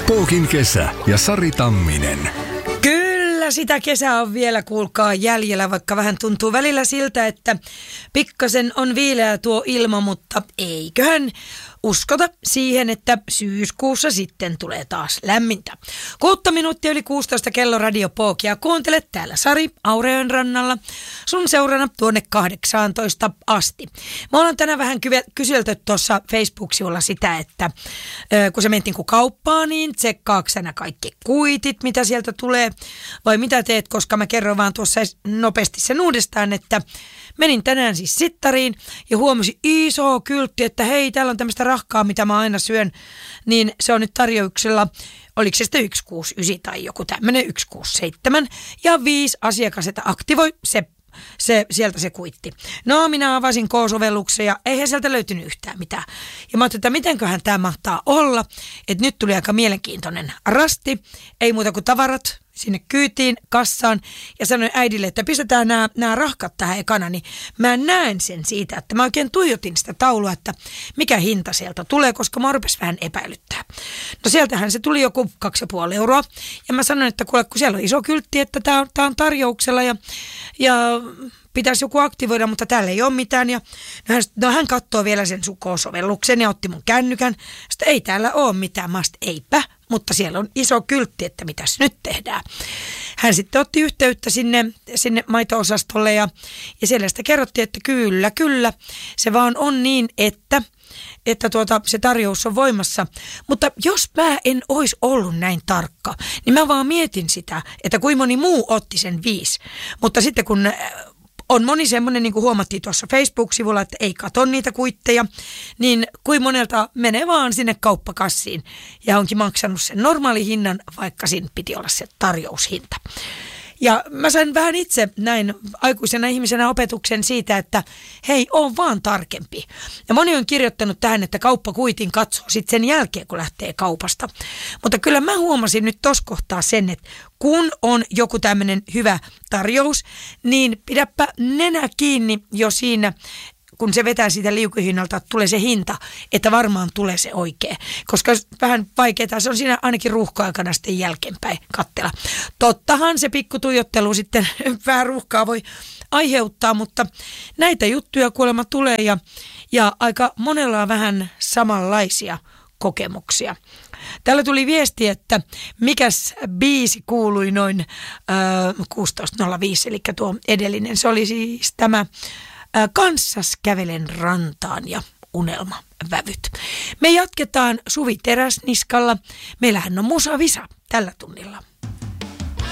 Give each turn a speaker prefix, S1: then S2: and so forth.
S1: Pookin kesä ja Sari Tamminen.
S2: Kyllä sitä kesää on vielä, kuulkaa, jäljellä, vaikka vähän tuntuu välillä siltä, että pikkasen on viileä tuo ilma, mutta eiköhän uskota siihen, että syyskuussa sitten tulee taas lämmintä. 6 minuuttia yli 16 kello Radio Pookia. Kuuntele täällä Sari Aureön rannalla sun seurana tuonne 18 asti. Mä ollaan tänään vähän kyselty tuossa Facebook-sivulla sitä, että kun sä mentiin kauppaan, niin tsekkaatko sä kaikki kuitit, mitä sieltä tulee, vai mitä teet, koska mä kerron vaan tuossa nopeasti sen uudestaan, että menin tänään siis Sittariin ja huomasin iso kyltti, että hei, täällä on tämmöistä rahkaa, mitä mä aina syön, niin se on nyt tarjouksella, oliko se sitten 169 tai joku tämmöinen 167 ja 5 asiakasta aktivoi sieltä se kuitti. No, minä avasin K-sovelluksen ja eihän sieltä löytynyt yhtään mitään. Ja mä ajattelin, että mitenköhän tämä mahtaa olla, että nyt tuli aika mielenkiintoinen rasti, ei muuta kuin tavarat sinne kyytiin, kassaan ja sanoin äidille, että pistetään nämä rahkat tähän ekana, niin mä näen sen siitä, että mä oikein tuijotin sitä taulua, että mikä hinta sieltä tulee, koska mä rupesi vähän epäilyttää. No sieltähän se tuli joku 2,5 euroa ja mä sanoin, että kuule, kun siellä on iso kyltti, että tää on tarjouksella ja pitäisi joku aktivoida, mutta täällä ei ole mitään. Ja hän katsoo vielä sen K-sovelluksen ja otti mun kännykän. Sitten ei täällä ole mitään. Mä sitten eipä, mutta siellä on iso kyltti, että mitäs nyt tehdään. Hän sitten otti yhteyttä sinne maito-osastolle ja siellä sitä kerrottiin, että kyllä, se vaan on niin, että se tarjous on voimassa. Mutta jos mä en olisi ollut näin tarkka, niin mä vaan mietin sitä, että kuinka moni muu otti sen 5. Mutta sitten kun on moni semmoinen, niin kuin huomattiin tuossa Facebook-sivulla, että ei katso niitä kuitteja, niin kuin monelta menee vaan sinne kauppakassiin ja onkin maksanut sen normaali hinnan, vaikka siinä piti olla se tarjoushinta. Ja mä sain vähän itse näin aikuisena ihmisenä opetuksen siitä, että hei, on vaan tarkempi. Ja moni on kirjoittanut tähän, että kauppakuitin katsoo sitten sen jälkeen, kun lähtee kaupasta. Mutta kyllä mä huomasin nyt tossa kohtaa sen, että kun on joku tämmöinen hyvä tarjous, niin pidäpä nenä kiinni jo siinä, kun se vetää siitä liukuhinnalta, että tulee se hinta, että varmaan tulee se oikea. Koska vähän vaikeaa, se on siinä ainakin ruuhka-aikana sitten jälkeenpäin katsella. Tottahan se pikkutuijottelu sitten vähän ruuhkaa voi aiheuttaa, mutta näitä juttuja kuulemma tulee ja aika monella on vähän samanlaisia kokemuksia. Täällä tuli viesti, että mikäs biisi kuului noin 16.05, eli tuo edellinen. Se oli siis tämä Kanssas kävelen rantaan ja unelmavävyt. Me jatketaan Suvi Teräsniskalla. Meillähän on Musa Visa tällä tunnilla.